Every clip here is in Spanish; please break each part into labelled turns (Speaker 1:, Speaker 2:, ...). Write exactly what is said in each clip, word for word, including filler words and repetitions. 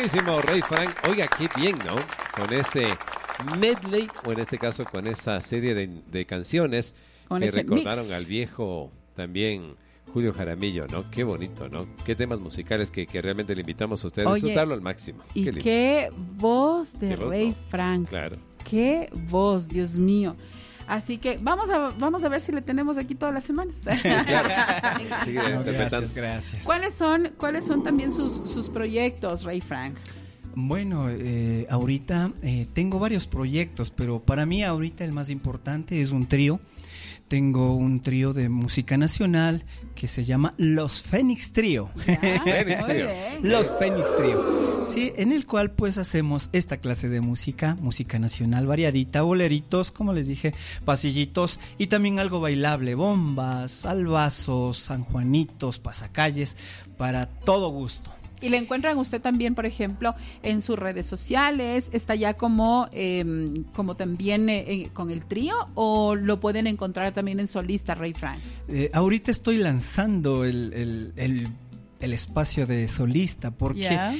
Speaker 1: Buenísimo, Ray Frank. Oiga, qué bien, ¿no? Con ese medley, o en este caso con esa serie de, de canciones con que recordaron mix al viejo también Julio Jaramillo, ¿no? Qué bonito, ¿no? Qué temas musicales que, que realmente le invitamos a ustedes a disfrutarlo al máximo.
Speaker 2: Y
Speaker 1: qué,
Speaker 2: qué voz de
Speaker 1: ¿Qué
Speaker 2: Ray
Speaker 1: voz, no?
Speaker 2: Frank.
Speaker 1: Claro.
Speaker 2: Qué voz, Dios mío. Así que vamos a vamos a ver si le tenemos aquí todas las semanas.
Speaker 1: Claro. Sí,
Speaker 3: no, gracias, gracias.
Speaker 2: ¿Cuáles son, cuáles son también sus, sus proyectos, Ray Frank?
Speaker 3: Bueno, eh, ahorita eh, tengo varios proyectos, pero para mí ahorita el más importante es un trío. Tengo un trío de música nacional que se llama Los Fénix Trío.
Speaker 1: Fénix Trío.
Speaker 3: Los Fénix Trío. Sí, en el cual pues hacemos esta clase de música, música nacional variadita, boleritos, como les dije, pasillitos y también algo bailable, bombas, albazos, sanjuanitos, pasacalles, para todo gusto.
Speaker 2: Y le encuentran usted también, por ejemplo, en sus redes sociales, está ya como, eh, como también eh, con el trío, o lo pueden encontrar también en solista, Ray Frank.
Speaker 3: Eh, ahorita estoy lanzando el, el, el, el espacio de solista porque yeah.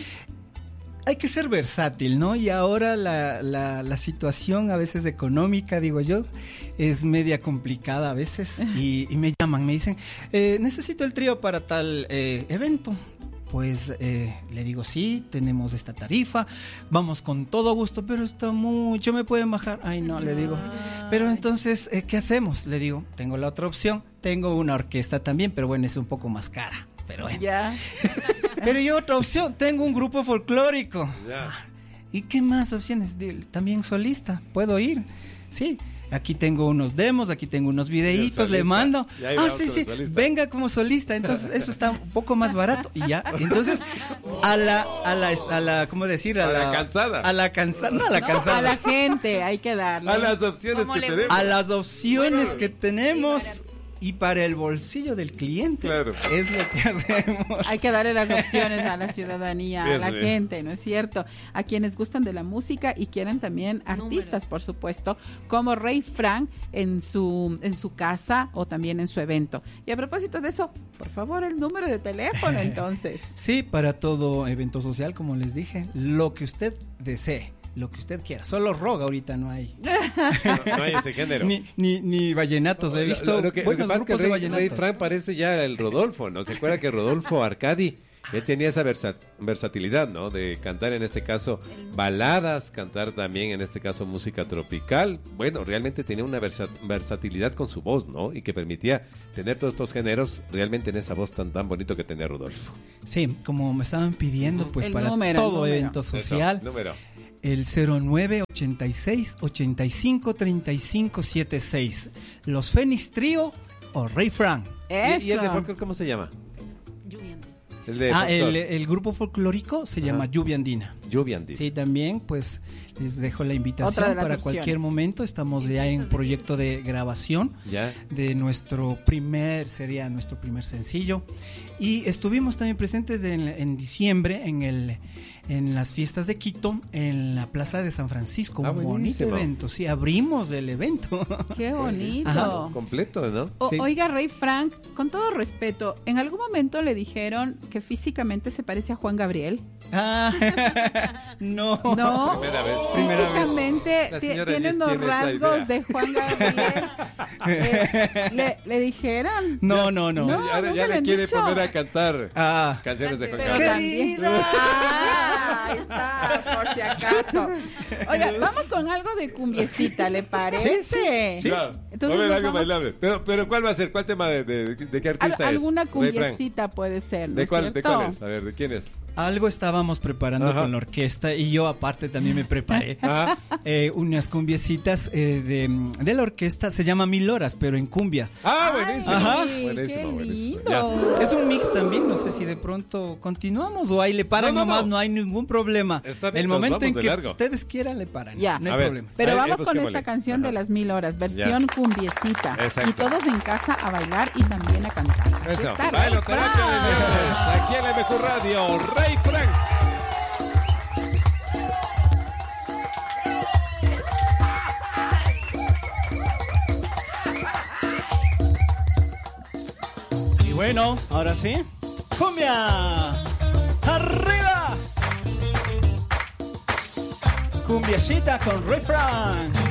Speaker 3: hay que ser versátil, ¿no? Y ahora la, la, la situación a veces económica, digo yo, es media complicada a veces y, y me llaman, me dicen, eh, necesito el trío para tal eh, evento. Pues eh, le digo, sí, tenemos esta tarifa, vamos con todo gusto, pero está mucho, ¿me pueden bajar? Ay, no, le digo. Pero entonces, eh, ¿qué hacemos? Le digo, tengo la otra opción, tengo una orquesta también, pero bueno, es un poco más cara. Pero bueno.
Speaker 2: Ya.
Speaker 3: Pero yo otra opción, tengo un grupo folclórico.
Speaker 1: Ya.
Speaker 3: ¿Y qué más opciones? También solista, ¿puedo ir? Sí. Aquí tengo unos demos, aquí tengo unos videitos, le mando. Ah, sí, sí, solista. Venga como solista. Entonces, eso está un poco más barato. Y ya, entonces, a la, a la, a la, ¿cómo decir?
Speaker 1: A,
Speaker 3: a
Speaker 1: la,
Speaker 3: la
Speaker 1: cansada.
Speaker 3: A la cansada, no a la
Speaker 2: no,
Speaker 3: cansada.
Speaker 2: A la gente, hay que darle.
Speaker 1: A las opciones que tenemos.
Speaker 3: A las opciones bueno, que tenemos.
Speaker 2: Sí,
Speaker 3: y para el bolsillo del cliente,
Speaker 1: claro,
Speaker 3: es lo que hacemos.
Speaker 2: Hay que darle las opciones a la ciudadanía,
Speaker 1: Bien,
Speaker 2: a la
Speaker 1: bien.
Speaker 2: gente, ¿no es cierto? A quienes gustan de la música y quieren también artistas, Números. por supuesto, como Ray Frank en su, en su casa o también en su evento. Y a propósito de eso, por favor, el número de teléfono, entonces.
Speaker 3: Sí, para todo evento social, como les dije, lo que usted desee. Lo que usted quiera, solo rock ahorita no hay.
Speaker 1: No, no hay ese género.
Speaker 3: Ni, ni, ni vallenatos, he visto.
Speaker 1: Lo, lo, lo que, buenos lo que pasa
Speaker 3: grupos
Speaker 1: es que
Speaker 3: de
Speaker 1: Ray, Ray Frank parece ya el Rodolfo, ¿no? ¿Se acuerda que Rodolfo Arcadi él tenía esa versa, versatilidad, ¿no? De cantar en este caso baladas, cantar también en este caso música tropical. Bueno, realmente tenía una versa, versatilidad con su voz, ¿no? Y que permitía tener todos estos géneros realmente en esa voz tan tan bonito que tenía Rodolfo.
Speaker 3: Sí, como me estaban pidiendo, pues
Speaker 2: el
Speaker 3: para
Speaker 2: número,
Speaker 3: todo evento social.
Speaker 1: Eso, número.
Speaker 3: El cero nueve ochenta y seis ochenta y cinco treinta y cinco setenta y seis. Los Fénix Trío o Ray Frank.
Speaker 2: Eso.
Speaker 1: ¿Y, y el de folclore cómo se llama? El de
Speaker 3: ah, el, el grupo folclórico se Ajá. llama Lluvia Andina.
Speaker 1: Lluvia Andina.
Speaker 3: Sí, también, pues les dejo la invitación para opciones. Cualquier momento. Estamos ya en proyecto de grabación
Speaker 1: ya.
Speaker 3: de nuestro primer, sería nuestro primer sencillo. Y estuvimos también presentes en, en diciembre en el en las fiestas de Quito, en la Plaza de San Francisco.
Speaker 1: Ah,
Speaker 3: un bonito evento. Sí, abrimos el evento.
Speaker 2: Qué bonito.
Speaker 1: Ajá. Completo, ¿no?
Speaker 2: O,
Speaker 3: sí.
Speaker 2: Oiga, Ray Frank, con todo respeto, ¿en algún momento le dijeron que físicamente se parece a Juan Gabriel?
Speaker 3: Ah, no.
Speaker 2: No.
Speaker 1: Primera vez.
Speaker 3: Primera
Speaker 2: físicamente
Speaker 1: vez.
Speaker 2: T- tiene unos rasgos de Juan Gabriel. eh, ¿le, ¿Le dijeron?
Speaker 3: No, no, no.
Speaker 2: No,
Speaker 1: ya
Speaker 2: nunca
Speaker 1: ya
Speaker 2: le
Speaker 1: le
Speaker 2: han
Speaker 1: quiere
Speaker 2: dicho.
Speaker 1: poner a cantar
Speaker 3: Ah.
Speaker 1: canciones de Juan
Speaker 2: Pero
Speaker 1: Gabriel.
Speaker 2: también. Ah, ahí está, por si acaso. Oiga, vamos con algo de cumbiecita, ¿le parece?
Speaker 3: Sí, sí.
Speaker 1: Claro.
Speaker 2: Entonces
Speaker 1: Va a haber
Speaker 2: nos
Speaker 1: algo
Speaker 2: vamos-
Speaker 1: bailable. Pero, pero ¿cuál va a ser? ¿Cuál tema de, de, de qué
Speaker 2: Al-
Speaker 1: artista es?
Speaker 2: alguna
Speaker 1: Ray Frank.
Speaker 2: cumbiecita puede ser, ¿no
Speaker 1: ¿De
Speaker 2: es
Speaker 1: cuál, ¿De
Speaker 2: cierto?
Speaker 1: cuál es? A ver, ¿de quién es?
Speaker 3: Algo estábamos preparando
Speaker 1: Ajá.
Speaker 3: con la orquesta y yo aparte también me preparé
Speaker 1: Ajá.
Speaker 3: eh, unas cumbiecitas eh, de, de la orquesta, se llama Mil Horas, pero en cumbia.
Speaker 1: Ah, buenísimo.
Speaker 3: Ajá.
Speaker 1: Buenísimo,
Speaker 2: Qué
Speaker 1: buenísimo.
Speaker 2: lindo.
Speaker 1: Ya.
Speaker 3: Es un mix también, no sé si de pronto continuamos o ahí le paran
Speaker 1: No, no,
Speaker 3: nomás,
Speaker 1: no.
Speaker 3: no hay ningún problema.
Speaker 1: Está bien,
Speaker 3: El
Speaker 1: nos
Speaker 3: momento
Speaker 1: vamos
Speaker 3: en
Speaker 1: de
Speaker 3: que
Speaker 1: largo.
Speaker 3: ustedes quieran le paran,
Speaker 2: Ya.
Speaker 3: no hay
Speaker 1: A ver.
Speaker 3: problema.
Speaker 2: Pero
Speaker 1: Ahí,
Speaker 2: vamos
Speaker 1: eso
Speaker 2: con
Speaker 1: esquémosle.
Speaker 2: esta canción
Speaker 1: Ajá.
Speaker 2: de las mil horas, versión cumbiecita.
Speaker 1: Exacto.
Speaker 2: Y todos en casa a bailar y también a cantar. Aquí
Speaker 1: Eso.
Speaker 2: está Ray
Speaker 1: Bailo terapia de
Speaker 2: Frank.
Speaker 1: viernes. Aquí en la M Q Radio, Ray Frank.
Speaker 3: Y bueno, ahora sí, cumbia, arriba. Cumbiecita con Ray Frank.